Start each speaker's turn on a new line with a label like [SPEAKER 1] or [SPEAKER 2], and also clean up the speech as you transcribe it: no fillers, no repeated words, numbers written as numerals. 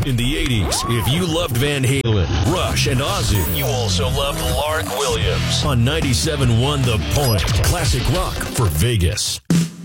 [SPEAKER 1] In the 80s, if you loved Van Halen, Rush, and Ozzy, you also loved Lark Williams on 97.1 The Point. Classic rock for Vegas.